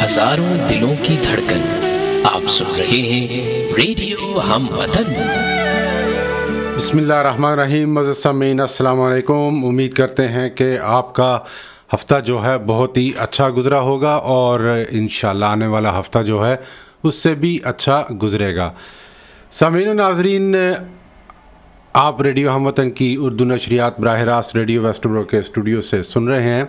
ہزاروں دلوں کی دھڑکن، آپ سن رہے ہیں ریڈیو ہم وطن۔ بسم اللہ الرحمن الرحیم۔ معزز سامعین السلام علیکم، امید کرتے ہیں کہ آپ کا ہفتہ جو ہے بہت ہی اچھا گزرا ہوگا اور انشاءاللہ آنے والا ہفتہ جو ہے اس سے بھی اچھا گزرے گا۔ سامعین و ناظرین، آپ ریڈیو ہم وطن کی اردو نشریات براہ راست ریڈیو ویسٹبرو کے اسٹوڈیو سے سن رہے ہیں۔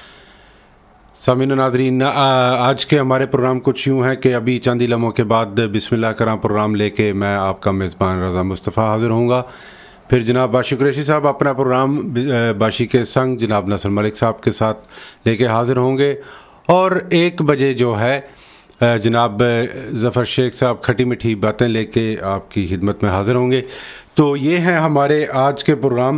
سامعین و ناظرین، آج کے ہمارے پروگرام کچھ یوں ہے کہ ابھی چند ہی لمحوں کے بعد بسم اللہ کرام پروگرام لے کے میں آپ کا میزبان رضا مصطفیٰ حاضر ہوں گا۔ پھر جناب باشی قریشی صاحب اپنا پروگرام باشی کے سنگ جناب نصر ملک صاحب کے ساتھ لے کے حاضر ہوں گے، اور 1 بجے جو ہے جناب ظفر شیخ صاحب کھٹی میٹھی باتیں لے کے آپ کی خدمت میں حاضر ہوں گے۔ تو یہ ہیں ہمارے آج کے پروگرام۔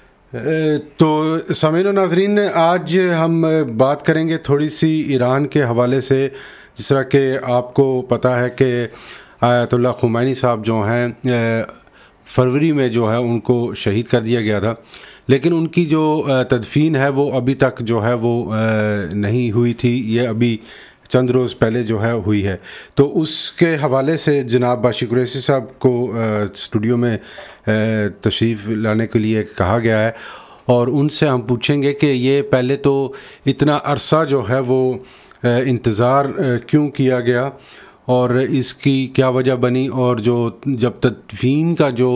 تو سامعین و ناظرین، آج ہم بات کریں گے تھوڑی سی ایران کے حوالے سے۔ جس طرح کہ آپ کو پتہ ہے کہ آیت اللہ خمینی صاحب جو ہیں فروری میں جو ہے ان کو شہید کر دیا گیا تھا، لیکن ان کی جو تدفین ہے وہ ابھی تک جو ہے وہ نہیں ہوئی تھی، یہ ابھی چند روز پہلے جو ہے ہوئی ہے۔ تو اس کے حوالے سے جناب باشی قریشی صاحب کو اسٹوڈیو میں تشریف لانے کے لیے کہا گیا ہے، اور ان سے ہم پوچھیں گے کہ یہ پہلے تو اتنا عرصہ جو ہے وہ انتظار کیوں کیا گیا، اور اس کی کیا وجہ بنی، اور جو جب تدفین کا جو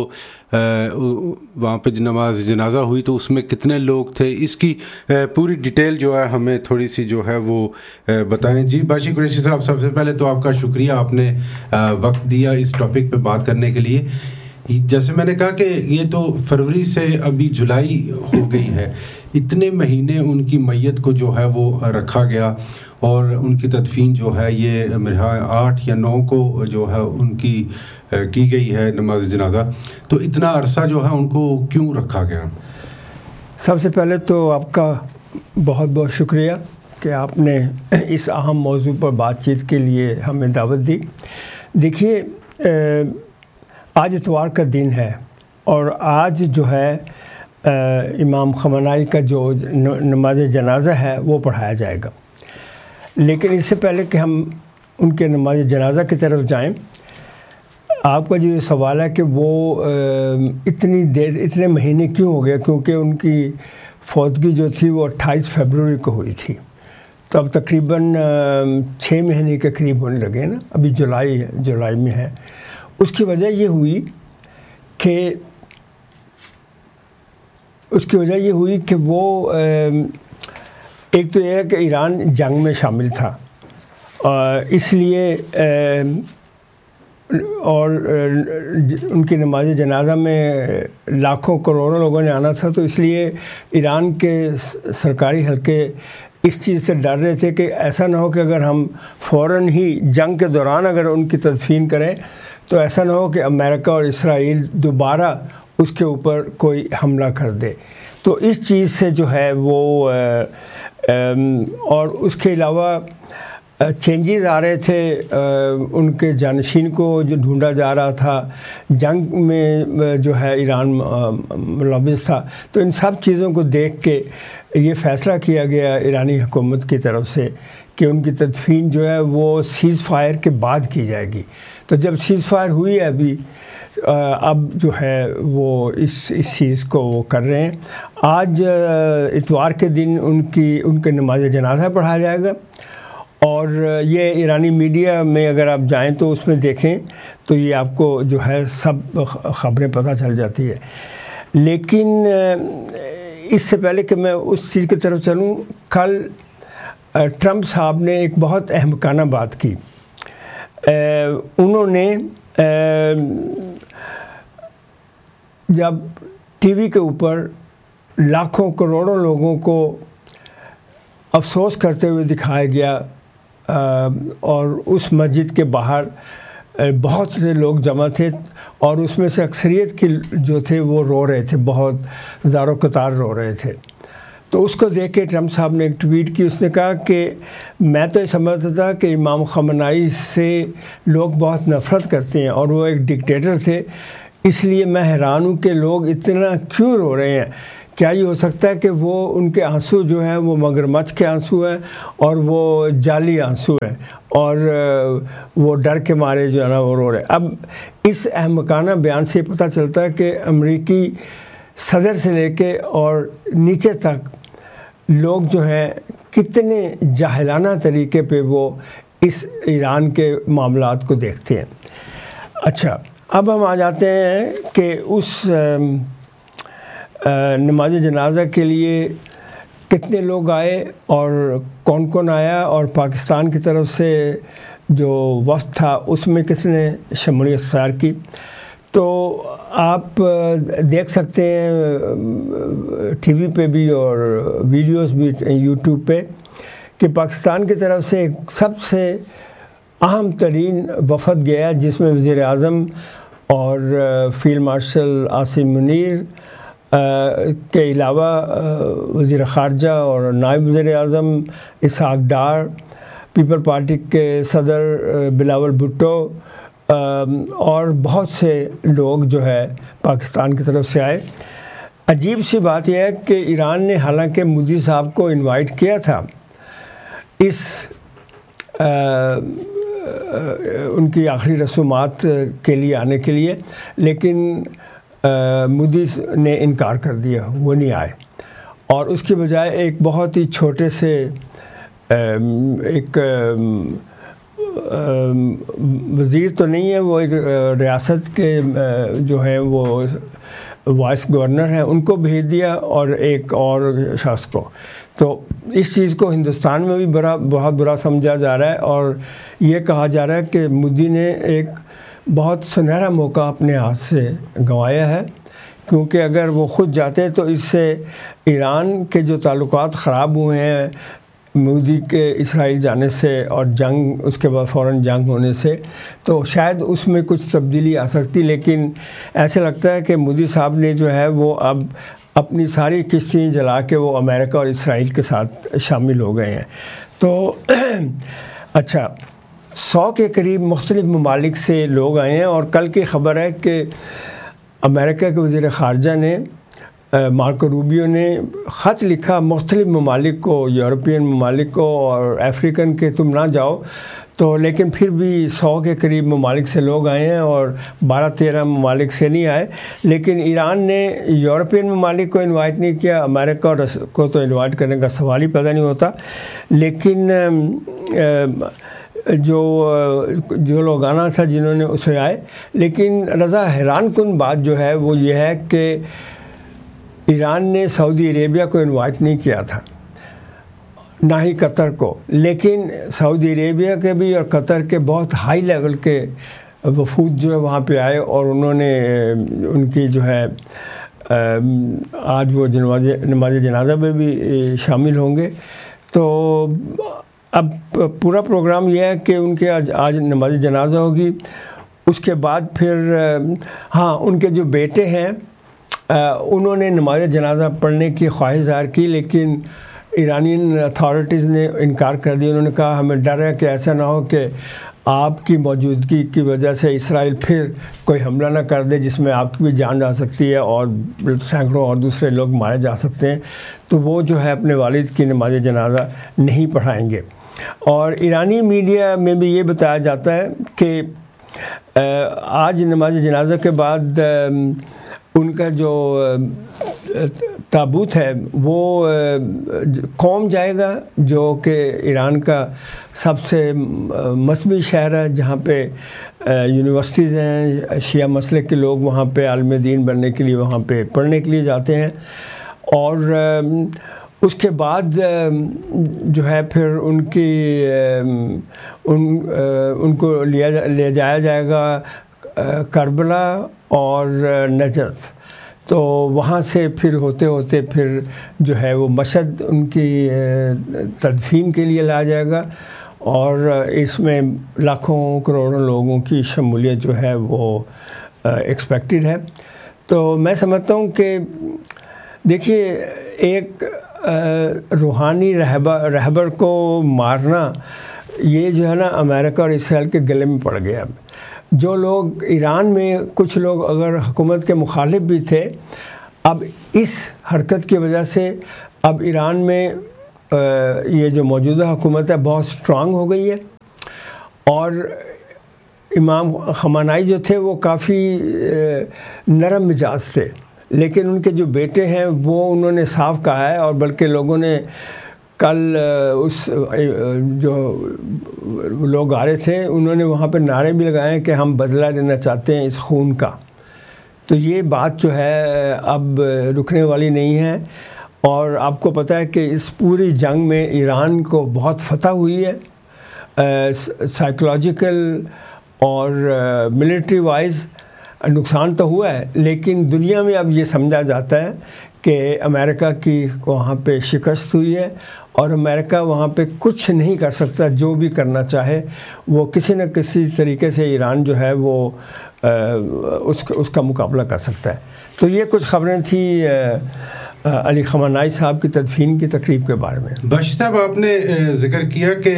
وہاں پہ نماز جنازہ ہوئی تو اس میں کتنے لوگ تھے، اس کی پوری ڈیٹیل جو ہے ہمیں تھوڑی سی جو ہے وہ بتائیں۔ جی باشی قریشی صاحب، سب سے پہلے تو آپ کا شکریہ، آپ نے وقت دیا اس ٹاپک پہ بات کرنے کے لیے۔ جیسے میں نے کہا کہ یہ تو فروری سے ابھی جولائی ہو گئی ہے، اتنے مہینے ان کی میت کو جو ہے وہ رکھا گیا، اور ان کی تدفین جو ہے یہ میرے 8 یا 9 کو جو ہے ان کی گئی ہے نماز جنازہ۔ تو اتنا عرصہ جو ہے ان کو کیوں رکھا گیا؟ سب سے پہلے تو آپ کا بہت بہت شکریہ کہ آپ نے اس اہم موضوع پر بات چیت کے لیے ہمیں دعوت دی۔ دیکھیے، آج اتوار کا دن ہے، اور آج جو ہے امام خمینی کا جو نماز جنازہ ہے وہ پڑھایا جائے گا۔ لیکن اس سے پہلے کہ ہم ان کے نماز جنازہ کی طرف جائیں، آپ کا جو یہ سوال ہے کہ وہ اتنے مہینے کیوں ہو گئے، کیونکہ ان کی فوتگی جو تھی وہ 28 فروری کو ہوئی تھی، تو اب تقریباً 6 مہینے کے قریب ہونے لگے نا، ابھی جولائی میں ہے۔ اس کی وجہ یہ ہوئی کہ وہ ایک تو یہ ہے کہ ایران جنگ میں شامل تھا، اس لیے اور ان کی نماز جنازہ میں لاکھوں کروڑوں لوگوں نے آنا تھا، تو اس لیے ایران کے سرکاری حلقے اس چیز سے ڈر رہے تھے کہ ایسا نہ ہو کہ اگر ہم فوراً ہی جنگ کے دوران اگر ان کی تدفین کریں تو ایسا نہ ہو کہ امریکہ اور اسرائیل دوبارہ اس کے اوپر کوئی حملہ کر دے۔ تو اس چیز سے جو ہے وہ اور اس کے علاوہ چینجز آ رہے تھے، ان کے جانشین کو جو ڈھونڈا جا رہا تھا، جنگ میں جو ہے ایران ملوث تھا، تو ان سب چیزوں کو دیکھ کے یہ فیصلہ کیا گیا ایرانی حکومت کی طرف سے کہ ان کی تدفین جو ہے وہ سیز فائر کے بعد کی جائے گی۔ تو جب سیز فائر ہوئی ہے اب جو ہے وہ اس چیز کو وہ کر رہے ہیں۔ آج اتوار کے دن ان کے نماز جنازہ پڑھایا جائے گا، اور یہ ایرانی میڈیا میں اگر آپ جائیں تو اس میں دیکھیں تو یہ آپ کو جو ہے سب خبریں پتہ چل جاتی ہے۔ لیکن اس سے پہلے کہ میں اس چیز کی طرف چلوں، کل ٹرمپ صاحب نے ایک بہت احمقانہ بات کی۔ انہوں نے جب ٹی وی کے اوپر لاکھوں کروڑوں لوگوں کو افسوس کرتے ہوئے دکھایا گیا، اور اس مسجد کے باہر بہت سے لوگ جمع تھے، اور اس میں سے اکثریت کی جو تھے وہ رو رہے تھے، بہت زار و قطار رو رہے تھے۔ تو اس کو دیکھ کے ٹرمپ صاحب نے ایک ٹویٹ کی، اس نے کہا کہ میں تو یہ سمجھتا تھا کہ امام خمینی سے لوگ بہت نفرت کرتے ہیں اور وہ ایک ڈکٹیٹر تھے، اس لیے میں حیران ہوں کہ لوگ اتنا کیوں رو رہے ہیں کیا یہ ہو سکتا ہے کہ وہ ان کے آنسو جو ہیں وہ مگرمچھ کے آنسو ہیں اور وہ جعلی آنسو ہیں اور وہ ڈر کے مارے جو ہے نا وہ رو رہے ہیں؟ اب اس احمقانہ بیان سے پتہ چلتا ہے کہ امریکی صدر سے لے کے اور نیچے تک لوگ جو ہیں کتنے جاہلانہ طریقے پہ وہ اس ایران کے معاملات کو دیکھتے ہیں۔ اچھا، اب ہم آ جاتے ہیں کہ اس نماز جنازہ کے لیے کتنے لوگ آئے اور کون کون آیا، اور پاکستان کی طرف سے جو وفد تھا اس میں کس نے شمولیت اختیار کی۔ تو آپ دیکھ سکتے ہیں ٹی وی پہ بھی اور ویڈیوز بھی یوٹیوب پہ کہ پاکستان کی طرف سے ایک سب سے اہم ترین وفد گیا جس میں وزیر اعظم اور فیلڈ مارشل عاصم منیر کے علاوہ وزیر خارجہ اور نائب وزیر اعظم اسحاق ڈار، پیپل پارٹی کے صدر بلاول بھٹو اور بہت سے لوگ جو ہے پاکستان کی طرف سے آئے۔ عجیب سی بات یہ ہے کہ ایران نے حالانکہ مودی صاحب کو انوائٹ کیا تھا اس ان کی آخری رسومات کے لیے آنے کے لیے، لیکن مودی نے انکار کر دیا، وہ نہیں آئے، اور اس کی بجائے ایک بہت ہی چھوٹے سے ایک وزیر تو نہیں ہے، وہ ایک ریاست کے جو ہیں وہ وائس گورنر ہیں، ان کو بھیج دیا اور ایک اور شخص کو۔ تو اس چیز کو ہندوستان میں بھی بہت برا سمجھا جا رہا ہے، اور یہ کہا جا رہا ہے کہ مودی نے ایک بہت سنہرا موقع اپنے ہاتھ سے گنوایا ہے، کیونکہ اگر وہ خود جاتے تو اس سے ایران کے جو تعلقات خراب ہوئے ہیں مودی کے اسرائیل جانے سے اور جنگ اس کے بعد فوراً جنگ ہونے سے، تو شاید اس میں کچھ تبدیلی آ سکتی، لیکن ایسے لگتا ہے کہ مودی صاحب نے جو ہے وہ اب اپنی ساری کشتیاں جلا کے وہ امریکہ اور اسرائیل کے ساتھ شامل ہو گئے ہیں۔ تو اچھا، 100 کے قریب مختلف ممالک سے لوگ آئے ہیں، اور کل کی خبر ہے کہ امریکہ کے وزیر خارجہ نے مارکو روبیو نے خط لکھا مختلف ممالک کو، یورپین ممالک کو اور افریقن کے تم نہ جاؤ، تو لیکن پھر بھی 100 کے قریب ممالک سے لوگ آئے ہیں اور 12-13 ممالک سے نہیں آئے، لیکن ایران نے یورپین ممالک کو انوائٹ نہیں کیا، امریکہ کو تو انوائٹ کرنے کا سوال ہی پیدا نہیں ہوتا، لیکن جو لوگ آنا تھا جنہوں نے اسے آئے۔ لیکن رضا حیران کن بات جو ہے وہ یہ ہے کہ ایران نے سعودی عربیہ کو انوائٹ نہیں کیا تھا، نہ ہی قطر کو، لیکن سعودی عربیہ کے بھی اور قطر کے بہت ہائی لیول کے وفود جو ہے وہاں پہ آئے، اور انہوں نے ان کی جو ہے آج وہ نماز جنازہ میں بھی شامل ہوں گے۔ تو اب پورا پروگرام یہ ہے کہ ان کے آج نماز جنازہ ہوگی، اس کے بعد پھر ہاں ان کے جو بیٹے ہیں انہوں نے نماز جنازہ پڑھنے کی خواہش ظاہر کی، لیکن ایرانین اتھارٹیز نے انکار کر دیا۔ انہوں نے کہا ہمیں ڈر ہے کہ ایسا نہ ہو کہ آپ کی موجودگی کی وجہ سے اسرائیل پھر کوئی حملہ نہ کر دے جس میں آپ کی بھی جان جا سکتی ہے اور سینکڑوں اور دوسرے لوگ مارے جا سکتے ہیں، تو وہ جو ہے اپنے والد کی نماز جنازہ نہیں پڑھائیں گے۔ اور ایرانی میڈیا میں بھی یہ بتایا جاتا ہے کہ آج نماز جنازہ کے بعد ان کا جو تابوت ہے وہ قوم جائے گا، جو کہ ایران کا سب سے مذہبی شہر ہے، جہاں پہ یونیورسٹیز ہیں، شیعہ مسلک کے لوگ وہاں پہ عالم دین بننے کے لیے وہاں پہ پڑھنے کے لیے جاتے ہیں، اور اس کے بعد جو ہے پھر ان کو لے جایا جائے گا کربلا اور نجف، تو وہاں سے پھر ہوتے ہوتے پھر جو ہے وہ مشہد ان کی تدفین کے لیے لایا جائے گا، اور اس میں لاکھوں کروڑوں لوگوں کی شمولیت جو ہے وہ ایکسپیکٹڈ ہے۔ تو میں سمجھتا ہوں کہ دیکھیے ایک روحانی رہبر کو مارنا یہ جو ہے نا امریکہ اور اسرائیل کے گلے میں پڑ گیا۔ جو لوگ ایران میں کچھ لوگ اگر حکومت کے مخالف بھی تھے، اب اس حرکت کی وجہ سے اب ایران میں یہ جو موجودہ حکومت ہے بہت سٹرانگ ہو گئی ہے، اور امام خامنائی جو تھے وہ کافی نرم مزاج تھے، لیکن ان کے جو بیٹے ہیں وہ انہوں نے صاف کہا ہے، اور بلکہ لوگوں نے کل اس جو لوگ آ رہے تھے انہوں نے وہاں پہ نعرے بھی لگائے کہ ہم بدلہ لینا چاہتے ہیں اس خون کا. تو یہ بات جو ہے اب رکنے والی نہیں ہے، اور آپ کو پتہ ہے کہ اس پوری جنگ میں ایران کو بہت فتح ہوئی ہے، سائیکولوجیکل اور ملٹری وائز نقصان تو ہوا ہے، لیکن دنیا میں اب یہ سمجھا جاتا ہے کہ امریکہ کی وہاں پہ شکست ہوئی ہے، اور امریکہ وہاں پہ کچھ نہیں کر سکتا، جو بھی کرنا چاہے وہ کسی نہ کسی طریقے سے ایران جو ہے وہ اس کا مقابلہ کر سکتا ہے. تو یہ کچھ خبریں تھیں علی خامنائی صاحب کی تدفین کی تقریب کے بارے میں. باشی صاحب، آپ نے ذکر کیا کہ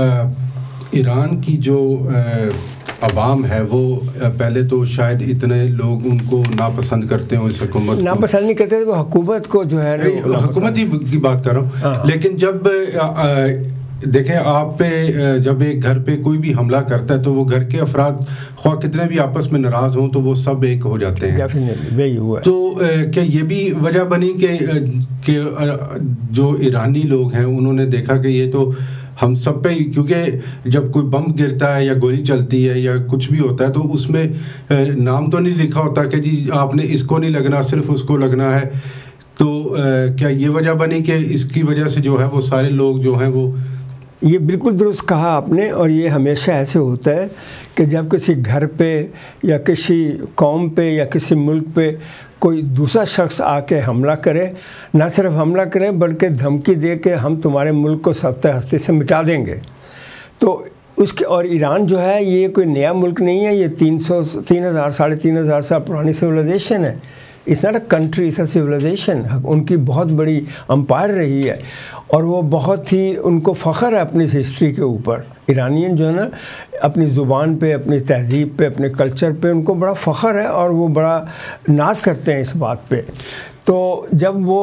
ایران کی جو عوام ہے وہ پہلے تو شاید اتنے لوگ ان کو ناپسند کرتے ہیں، اس حکومت ناپسند نہیں کرتے، وہ حکومت کو جو ہے حکومت ہی کی بات کر رہا ہوں. لیکن جب دیکھیں آپ پہ جب ایک گھر پہ کوئی بھی حملہ کرتا ہے تو وہ گھر کے افراد خواہ کتنے بھی آپس میں ناراض ہوں تو وہ سب ایک ہو جاتے ہیں. تو کیا یہ بھی وجہ بنی کہ جو ایرانی لوگ ہیں انہوں نے دیکھا کہ یہ تو ہم سب پہ، کیونکہ جب کوئی بم گرتا ہے یا گولی چلتی ہے یا کچھ بھی ہوتا ہے تو اس میں نام تو نہیں لکھا ہوتا کہ جی آپ نے اس کو نہیں لگنا، صرف اس کو لگنا ہے. تو کیا یہ وجہ بنی کہ اس کی وجہ سے جو ہے وہ سارے لوگ جو ہیں وہ یہ بالکل درست کہا آپ نے، اور یہ ہمیشہ ایسے ہوتا ہے کہ جب کسی گھر پہ یا کسی قوم پہ یا کسی ملک پہ کوئی دوسرا شخص آ کے حملہ کرے، نہ صرف حملہ کرے بلکہ دھمکی دے کہ ہم تمہارے ملک کو سطح ہستی سے مٹا دیں گے، تو اس کے اور ایران جو ہے یہ کوئی نیا ملک نہیں ہے، یہ 3,000 ساڑھے 3,000 سال پرانی سویلائزیشن ہے. It's not a country, it's a civilisation. ان کی بہت بڑی امپائر رہی ہے، اور وہ بہت ہی ان کو فخر ہے اپنی ہسٹری کے اوپر. ایرانین جو ہے نا اپنی زبان پہ، اپنی تہذیب پہ، اپنے کلچر پہ ان کو بڑا فخر ہے، اور وہ بڑا ناز کرتے ہیں اس بات پہ. تو جب وہ